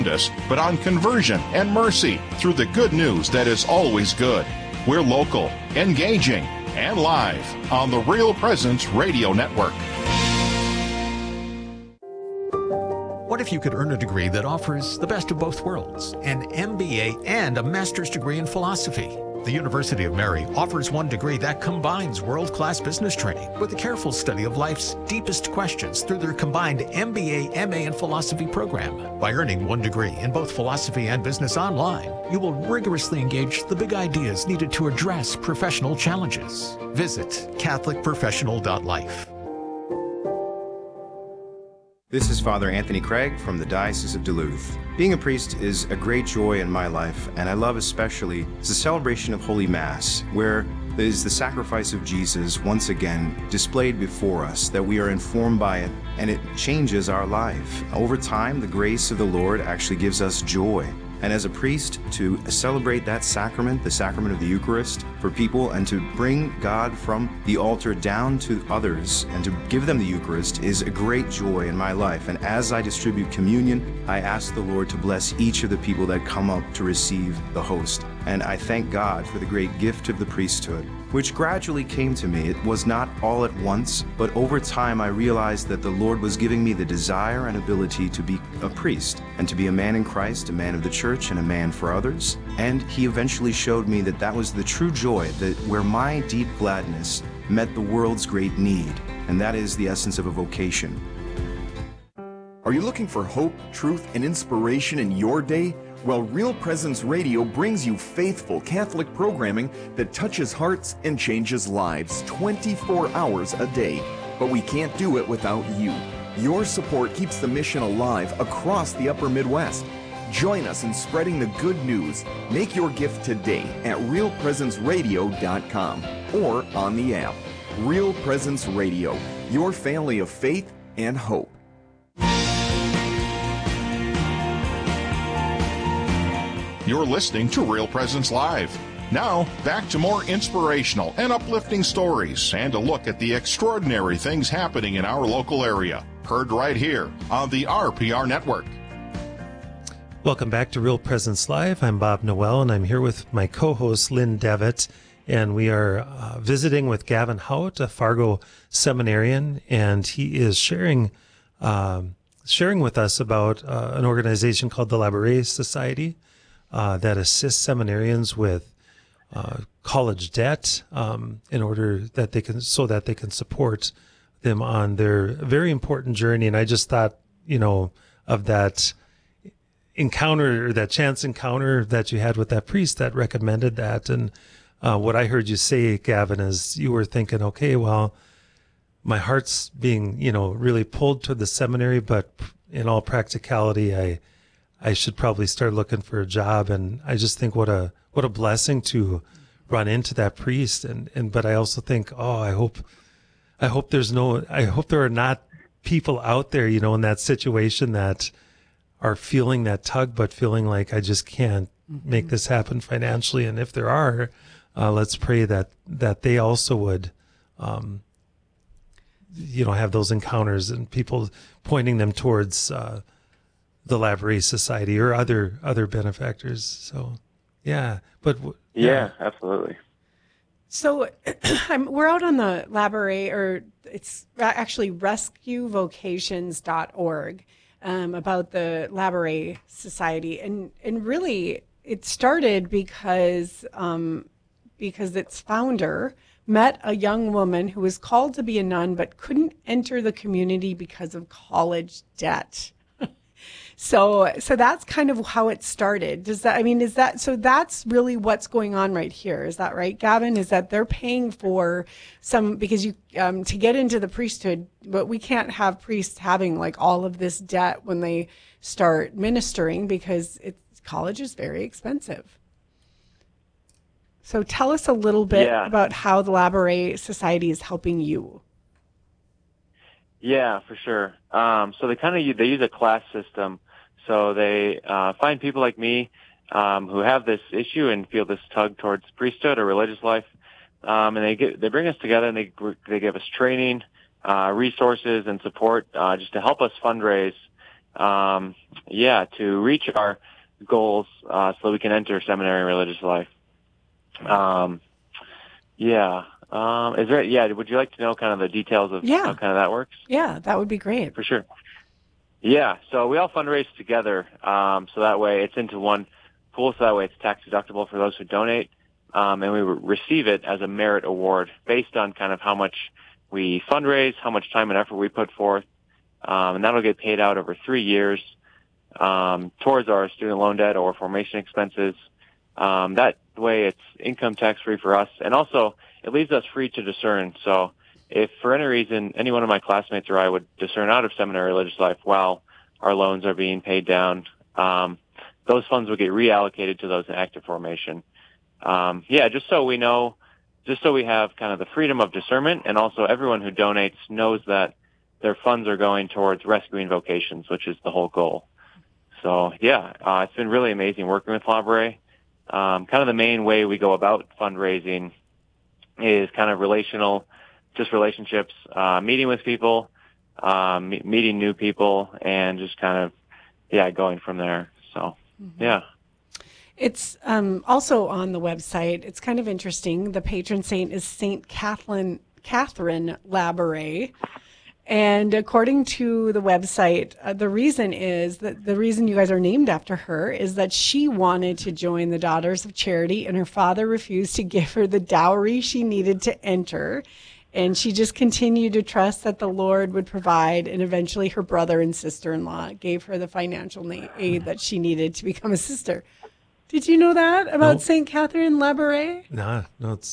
us, but on conversion and mercy through the good news that is always good. We're local, engaging, and live on the Real Presence Radio Network. What if you could earn a degree that offers the best of both worlds, an MBA and a master's degree in philosophy? The University of Mary offers one degree that combines world-class business training with a careful study of life's deepest questions through their combined MBA, MA, and philosophy program. By earning one degree in both philosophy and business online, you will rigorously engage the big ideas needed to address professional challenges. Visit catholicprofessional.life. This is Father Anthony Craig from the Diocese of Duluth. Being a priest is a great joy in my life, and I love especially the celebration of Holy Mass, where there is the sacrifice of Jesus once again displayed before us, that we are informed by it, and it changes our life. Over time, the grace of the Lord actually gives us joy. And as a priest, to celebrate that sacrament, the sacrament of the Eucharist, for people, and to bring God from the altar down to others and to give them the Eucharist is a great joy in my life. And as I distribute communion, I ask the Lord to bless each of the people that come up to receive the host. And I thank God for the great gift of the priesthood, which gradually came to me. It was not all at once, but over time I realized that the Lord was giving me the desire and ability to be a priest and to be a man in Christ, a man of the church, and a man for others. And He eventually showed me that that was the true joy, that where my deep gladness met the world's great need, and that is the essence of a vocation. Are you looking for hope, truth, and inspiration in your day? Well, Real Presence Radio brings you faithful Catholic programming that touches hearts and changes lives 24 hours a day. But we can't do it without you. Your support keeps the mission alive across the Upper Midwest. Join us in spreading the good news. Make your gift today at realpresenceradio.com or on the app. Real Presence Radio, your family of faith and hope. You're listening to Real Presence Live. Now, back to more inspirational and uplifting stories and a look at the extraordinary things happening in our local area. Heard right here on the RPR Network. Welcome back to Real Presence Live. I'm Bob Noel, and I'm here with my co-host, Lynn Devitt, and we are visiting with Gavin Hout, a Fargo seminarian, and he is sharing with us about an organization called the Labouré Society, that assists seminarians with college debt in order that they can support them on their very important journey. And I just thought, of that encounter, or that chance encounter that you had with that priest that recommended that. And what I heard you say, Gavin, is you were thinking, okay, well, my heart's being, really pulled to the seminary, but in all practicality, I should probably start looking for a job. And I just think what a blessing to run into that priest. But I also think, I hope there are not people out there, in that situation that are feeling that tug, but feeling like I just can't make this happen financially. And if there are, let's pray that they also would, have those encounters and people pointing them towards, the Labouré Society or other benefactors. So, yeah, but yeah, absolutely. So we're out on the Labouré, or it's actually rescuevocations.org, about the Labouré Society, and really it started because its founder met a young woman who was called to be a nun but couldn't enter the community because of college debt. So that's kind of how it started. So that's really what's going on right here. Is that right, Gavin? Is that they're paying for some, because you, to get into the priesthood, but we can't have priests having like all of this debt when they start ministering, because college is very expensive. So tell us a little bit about how the Labouré Society is helping you. Yeah, for sure. So they use a class system. So they find people like me who have this issue and feel this tug towards priesthood or religious life, and they bring us together, and they give us training, resources, and support just to help us fundraise to reach our goals, so we can enter seminary and religious life. Would you like to know kind of the details of how kind of that works? Yeah, that would be great. For sure. Yeah, so we all fundraise together, so that way it's into one pool, so that way it's tax deductible for those who donate, and we receive it as a merit award based on kind of how much we fundraise, how much time and effort we put forth, and that'll get paid out over 3 years towards our student loan debt or formation expenses. That way it's income tax-free for us, and also it leaves us free to discern. So if for any reason any one of my classmates or I would discern out of seminary religious life while our loans are being paid down, those funds will get reallocated to those in active formation. Just so we know, just so we have kind of the freedom of discernment, and also everyone who donates knows that their funds are going towards rescuing vocations, which is the whole goal. So it's been really amazing working with Labouré. Kind of the main way we go about fundraising is kind of relationships, meeting with people, meeting new people, and just kind of, going from there. So, It's also on the website. It's kind of interesting. The patron saint is Saint Catherine Labouré. And according to the website, the reason you guys are named after her is that she wanted to join the Daughters of Charity, and her father refused to give her the dowry she needed to enter. And she just continued to trust that the Lord would provide, and eventually her brother and sister-in-law gave her the financial aid that she needed to become a sister. Did you know that about Nope. St. Catherine Labouré? No,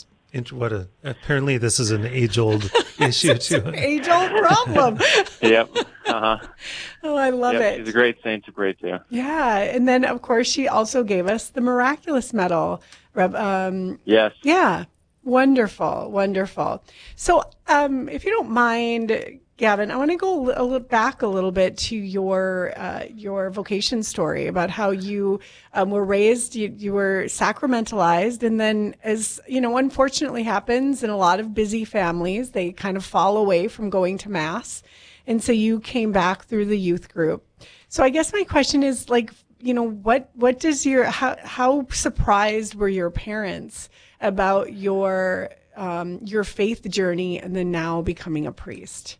apparently this is an age-old issue too. Age-old problem. Yep. Uh-huh. Oh, I love it. She's a great saint to pray to. Yeah, and then of course she also gave us the Miraculous Medal. Yes. Yeah, wonderful. So, if you don't mind, Gavin, I want to go back a little bit to your vocation story about how you were raised, you were sacramentalized, and then, as you know, unfortunately happens in a lot of busy families, they kind of fall away from going to Mass, and so you came back through the youth group. So I guess my question is, like, you know, what does how surprised were your parents about your faith journey and then now becoming a priest?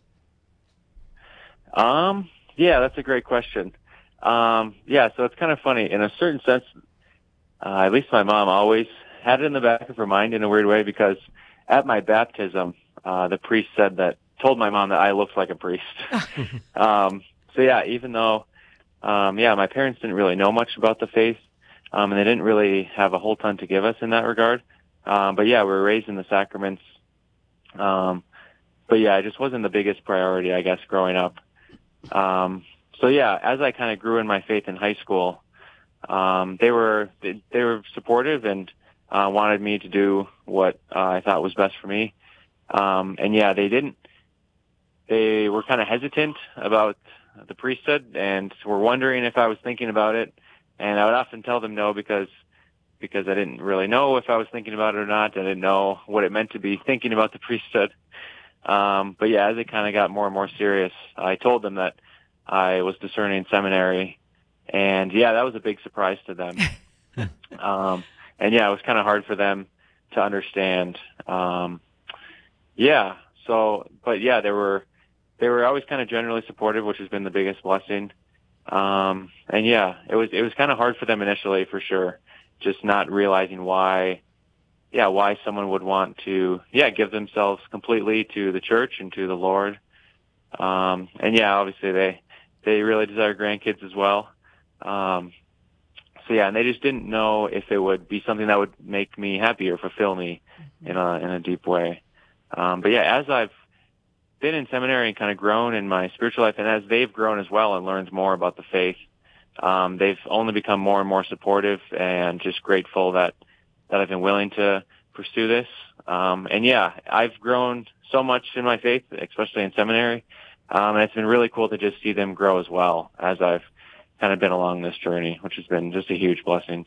That's a great question. So it's kind of funny. In a certain sense, at least my mom always had it in the back of her mind in a weird way, because at my baptism, the priest told my mom that I looked like a priest. Even though, my parents didn't really know much about the faith, and they didn't really have a whole ton to give us in that regard. We were raised in the sacraments. It just wasn't the biggest priority, I guess, growing up. As I kind of grew in my faith in high school, they were supportive and wanted me to do what I thought was best for me. They were kind of hesitant about the priesthood and were wondering if I was thinking about it. And I would often tell them no, because I didn't really know if I was thinking about it or not. I didn't know what it meant to be thinking about the priesthood. As it kind of got more and more serious, I told them that I was discerning seminary, and that was a big surprise to them. It was kind of hard for them to understand. They were always kind of generally supportive, which has been the biggest blessing. It was kind of hard for them initially, for sure, just not realizing why someone would want to, give themselves completely to the church and to the Lord. Obviously they really desire grandkids as well. And they just didn't know if it would be something that would make me happy or fulfill me in a deep way. As I've been in seminary and kind of grown in my spiritual life, and as they've grown as well and learned more about the faith, they've only become more and more supportive and just grateful that I've been willing to pursue this. I've grown so much in my faith, especially in seminary. And it's been really cool to just see them grow as well as I've kind of been along this journey, which has been just a huge blessing.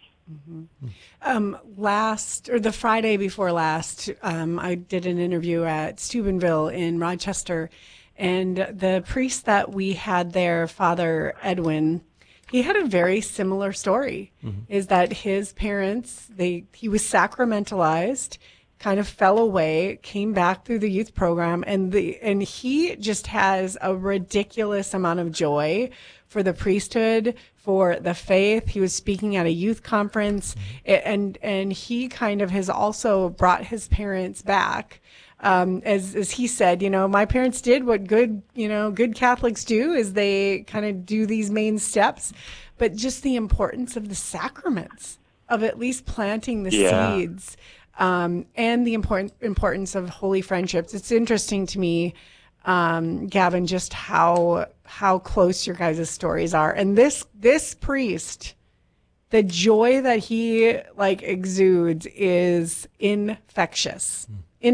Mm-hmm. The Friday before last, I did an interview at Steubenville in Rochester, And the priest that we had there, Father Edwin, he had a very similar story, is that his parents, he was sacramentalized, kind of fell away, came back through the youth program, and he just has a ridiculous amount of joy for the priesthood, for the faith. He was speaking at a youth conference, and he kind of has also brought his parents back. As he said, my parents did what good Catholics do, is they kind of do these main steps, but just the importance of the sacraments, of at least planting the seeds, and the importance of holy friendships. It's interesting to me, Gavin, just how close your guys' stories are. And this priest, the joy that he exudes is infectious.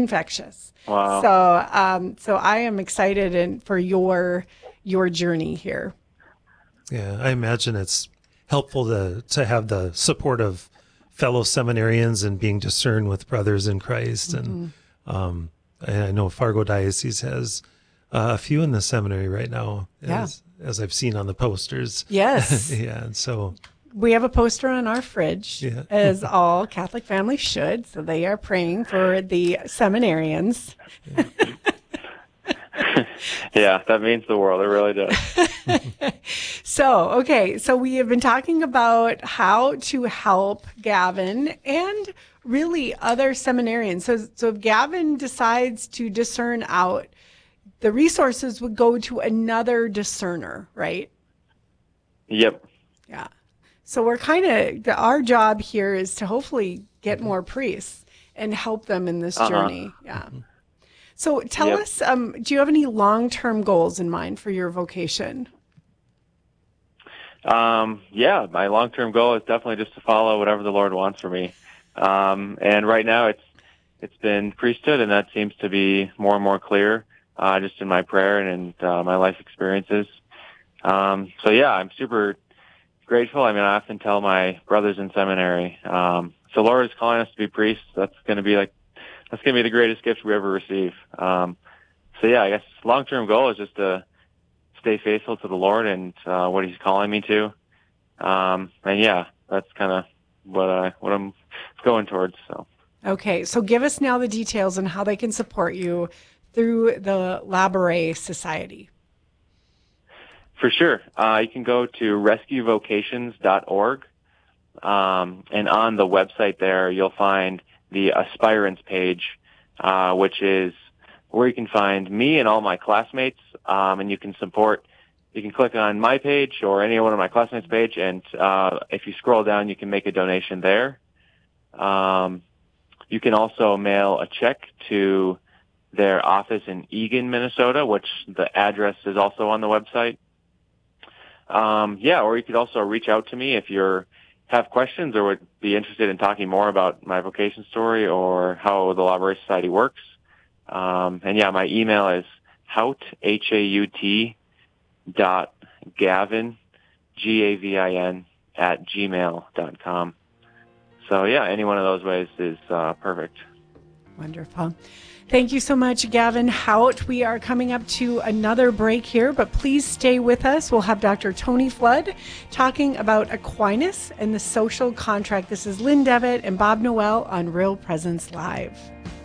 Wow. So I am excited for your journey here. Yeah, I imagine it's helpful to have the support of fellow seminarians and being discerned with brothers in Christ. And I know Fargo Diocese has a few in the seminary right now, as I've seen on the posters. Yes. Yeah, and so we have a poster on our fridge, as all Catholic families should. So they are praying for the seminarians. Yeah, that means the world. It really does. So we have been talking about how to help Gavin and really other seminarians. So if Gavin decides to discern out, the resources would go to another discerner, right? Yep. Yeah. So we're our job here is to hopefully get more priests and help them in this journey. Yeah. So tell us, do you have any long-term goals in mind for your vocation? Yeah, my long-term goal is definitely just to follow whatever the Lord wants for me. And right now it's been priesthood, and that seems to be more and more clear, just in my prayer and my life experiences. So yeah, I'm super grateful. I mean, I often tell my brothers in seminary, so Lord is calling us to be priests. That's going to be the greatest gift we ever receive. So yeah, I guess long-term goal is just to stay faithful to the Lord and what He's calling me to. And yeah, that's kind of what I'm going towards. So. Okay, so give us now the details on how they can support you through the Labouré Society. For sure. You can go to rescuevocations.org, and on the website there, you'll find the aspirants page, which is where you can find me and all my classmates, and you can click on my page or any one of my classmates' page, and if you scroll down, you can make a donation there. You can also mail a check to their office in Eagan, Minnesota, which the address is also on the website. Or you could also reach out to me if you have questions or would be interested in talking more about my vocation story or how the Labouré Society works. My email is haut, H-A-U-T, .gavin, G-A-V-I-N, @gmail.com. So yeah, any one of those ways is perfect. Wonderful. Thank you so much, Gavin Haut. We are coming up to another break here, but please stay with us. We'll have Dr. Tony Flood talking about Aquinas and the social contract. This is Lynn Devitt and Bob Noel on Real Presence Live.